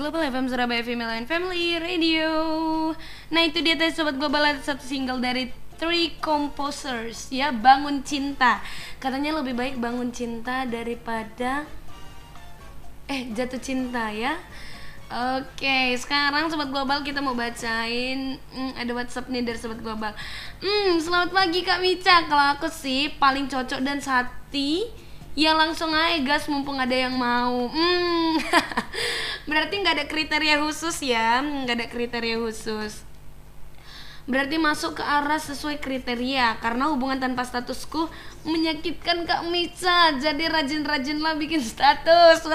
Global FM Surabaya Female and Family Radio. Nah itu dia tadi Sobat Global, ada satu single dari Three Composers ya, Bangun Cinta. Katanya lebih baik bangun cinta daripada jatuh cinta ya. Oke, sekarang Sobat Global kita mau bacain ada WhatsApp nih dari Sobat Global. Selamat pagi Kak Mica. Kalau aku sih paling cocok dan sati ya langsung aja gas mumpung ada yang mau. Berarti nggak ada kriteria khusus ya, nggak ada kriteria khusus. Berarti masuk ke arah sesuai kriteria. Karena hubungan tanpa statusku menyakitkan Kak Mica. Jadi rajin-rajinlah bikin status.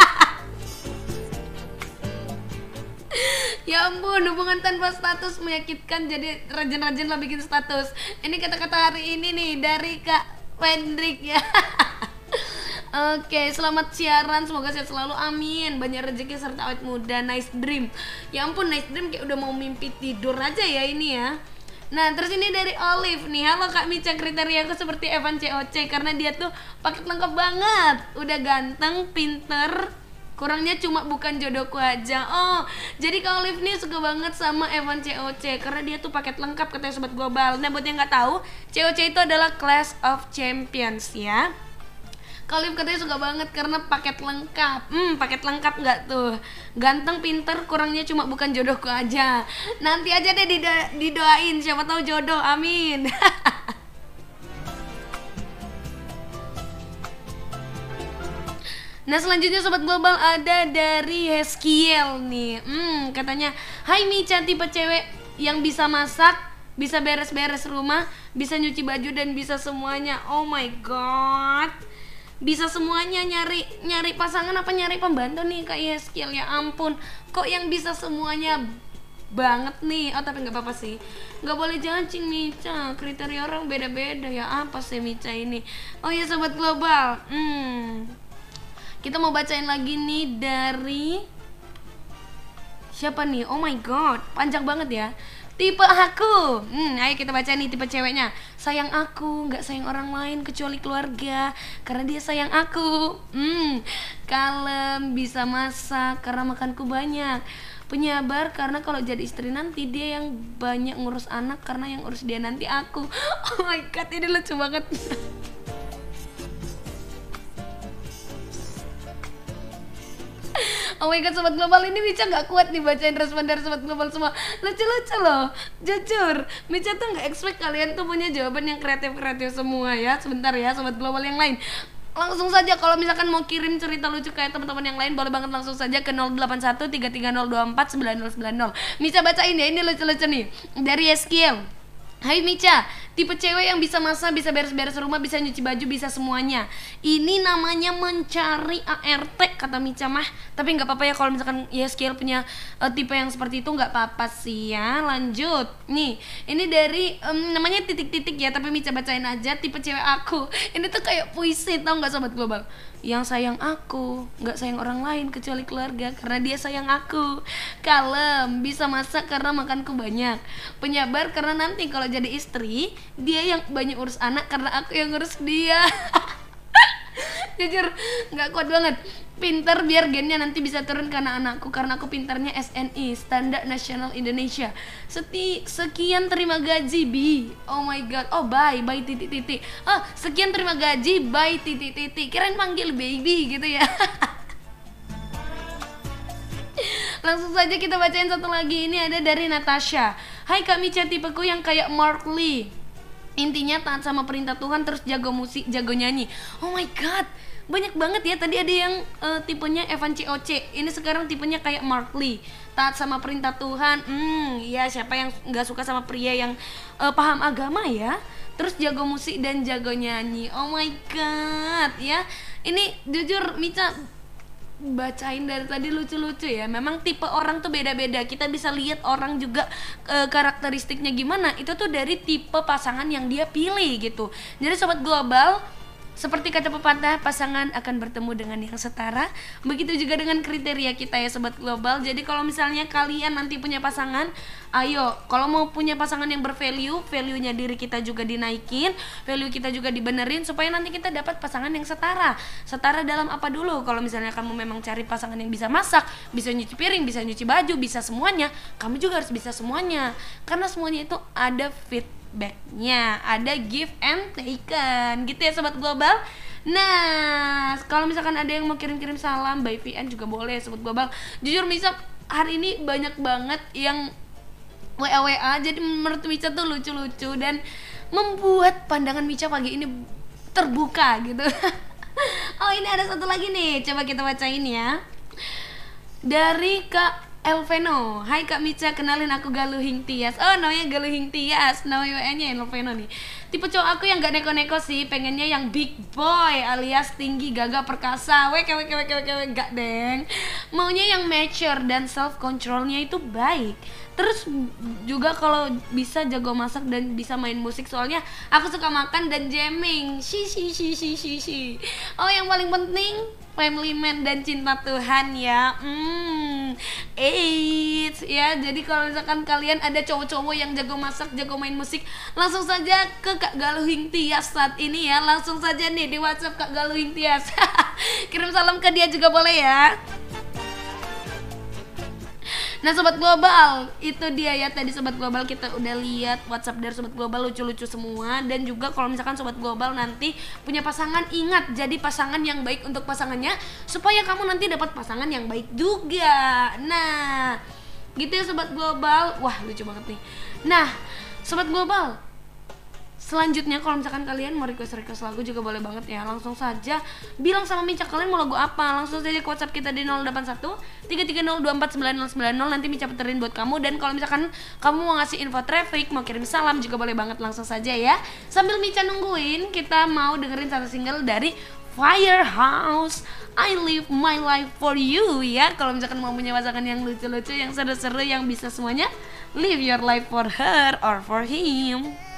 Ya ampun, hubungan tanpa status menyakitkan, jadi rajin-rajinlah bikin status. Ini kata-kata hari ini nih dari Kak Wendrik ya. Oke, selamat siaran, semoga sehat selalu, amin. Banyak rezeki serta awet muda, nice dream. Ya ampun, nice dream kayak udah mau mimpi tidur aja ya ini ya. Nah, terus ini dari Olive nih. Halo Kak Mica, kriteria aku seperti Evan COC karena dia tuh paket lengkap banget. Udah ganteng, pinter, kurangnya cuma bukan jodohku aja. Oh, jadi Kak Olive nih suka banget sama Evan COC karena dia tuh paket lengkap katanya Sobat Global. Nah, buat yang nggak tahu, COC itu adalah Clash of Champions ya. Kak Olive katanya suka banget karena paket lengkap. Paket lengkap nggak tuh? Ganteng, pinter, kurangnya cuma bukan jodohku aja. Nanti aja deh didoain, siapa tahu jodoh, amin. Nah selanjutnya Sobat Global ada dari Heskiel nih. Katanya, hai Mica, tipe cewek yang bisa masak, bisa beres-beres rumah, bisa nyuci baju dan bisa semuanya. Oh my god, bisa semuanya. Nyari pasangan apa nyari pembantu nih Kak Heskiel? Ya ampun, kok yang bisa semuanya banget nih. Oh tapi nggak apa-apa sih, nggak boleh judging Mica, kriteria orang beda-beda ya. Apa sih Mica ini? Oh ya Sobat Global, kita mau bacain lagi nih dari siapa nih? Oh my god, panjang banget ya. Tipe aku. Ayo kita baca nih tipe ceweknya. Sayang aku, nggak sayang orang lain kecuali keluarga, karena dia sayang aku. Kalem, bisa masak karena makanku banyak. Penyabar karena kalau jadi istri nanti dia yang banyak ngurus anak, karena yang urus dia nanti aku. Oh my god, ini lucu banget. Oh my god Sobat Global, ini Mica gak kuat nih bacain respon dari Sobat Global semua. Lucu-lucu loh, jujur Mica tuh gak expect kalian tuh punya jawaban yang kreatif-kreatif semua ya. Sebentar ya Sobat Global yang lain, langsung saja kalau misalkan mau kirim cerita lucu kayak teman-teman yang lain, boleh banget langsung saja ke 081330249090. Mica bacain ya, ini lucu-lucu nih dari Eskiel. Hai Mica, tipe cewek yang bisa masak, bisa beres-beres rumah, bisa nyuci baju, bisa semuanya. Ini namanya mencari ART kata Mica mah. Tapi nggak apa-apa ya kalau misalkan ya skill punya tipe yang seperti itu, nggak apa-apa sih ya. Lanjut nih, ini dari namanya titik-titik ya, tapi Mica bacain aja. Tipe cewek aku ini tuh kayak puisi, tau nggak Sobat Global? Yang sayang aku, nggak sayang orang lain kecuali keluarga, karena dia sayang aku. Kalem, bisa masak karena makanku banyak. Penyabar karena nanti kalau jadi istri dia yang banyak urus anak, karena aku yang ngurus dia. Jujur nggak kuat banget. Pinter biar gennya nanti bisa turun karena anakku, karena aku pintarnya SNI, Standar Nasional Indonesia. Sekian terima gaji Bi. Oh my god. Oh bye titik-titik. Oh sekian terima gaji bye titik-titik. Kirain panggil baby gitu ya. Langsung saja kita bacain satu lagi. Ini ada dari Natasha. Hai Kak Mica, tipeku yang kayak Mark Lee. Intinya taat sama perintah Tuhan, terus jago musik, jago nyanyi. Oh my god, banyak banget ya. Tadi ada yang tipenya Evan COC, ini sekarang tipenya kayak Mark Lee. Taat sama perintah Tuhan. Ya siapa yang nggak suka sama pria yang paham agama ya. Terus jago musik dan jago nyanyi. Oh my god ya. Ini jujur Mica bacain dari tadi lucu-lucu ya. Memang tipe orang tuh beda-beda. Kita bisa lihat orang juga karakteristiknya gimana. Itu tuh dari tipe pasangan yang dia pilih gitu. Jadi Sobat Global, Seperti kata pepatah, pasangan akan bertemu dengan yang setara. Begitu juga dengan kriteria kita ya Sobat Global. Jadi kalau misalnya kalian nanti punya pasangan, ayo kalau mau punya pasangan yang bervalue, value-nya diri kita juga dinaikin, value kita juga dibenerin supaya nanti kita dapat pasangan yang setara. Setara dalam apa dulu? Kalau misalnya kamu memang cari pasangan yang bisa masak, bisa nyuci piring, bisa nyuci baju, bisa semuanya, kamu juga harus bisa semuanya. Karena semuanya itu ada feedbacknya, ada give and taken, gitu ya Sobat Global. Nah, kalau misalkan ada yang mau kirim-kirim salam by VN juga boleh Sobat Global. Jujur Mica hari ini banyak banget yang WA, jadi menurut Mica tuh lucu-lucu dan membuat pandangan Mica pagi ini terbuka gitu. Oh ini ada satu lagi nih, coba kita bacain ya. Dari Kak Elveno, hai Kak Mica, kenalin aku Galuhing Tias. Oh namanya Galuhing Tias, nama WA-nya Elveno nih. Tipe cowok aku yang gak neko-neko sih, pengennya yang big boy alias tinggi, gagah, perkasa. Wek, gak deng. Maunya yang mature dan self controlnya itu baik. Terus juga kalau bisa jago masak dan bisa main musik, soalnya aku suka makan dan jamming. Si. Oh yang paling penting family man dan cinta Tuhan ya. Ya jadi kalau misalkan kalian ada cowok-cowok yang jago masak, jago main musik, langsung saja ke Kak Galuhing Tias saat ini ya. Langsung saja nih di WhatsApp Kak Galuhing Tias. Kirim salam ke dia juga boleh ya. Nah Sobat Global, itu dia ya tadi Sobat Global, kita udah lihat WhatsApp dari Sobat Global lucu-lucu semua. Dan juga kalau misalkan Sobat Global nanti punya pasangan, ingat jadi pasangan yang baik untuk pasangannya, supaya kamu nanti dapat pasangan yang baik juga. Nah gitu ya Sobat Global. Wah lucu banget nih. Nah Sobat Global, selanjutnya kalau misalkan kalian mau request lagu juga boleh banget ya. Langsung saja bilang sama Mica kalian mau lagu apa. Langsung saja ke WhatsApp kita di 081 330 24990. Nanti Mica puterin buat kamu. Dan kalau misalkan kamu mau ngasih info traffic, mau kirim salam juga boleh banget, langsung saja ya. Sambil Mica nungguin, kita mau dengerin satu single dari Firehouse, I Live My Life For You ya. Kalau misalkan mau punya pasangan yang lucu-lucu, yang seru-seru, yang bisa semuanya, live your life for her or for him.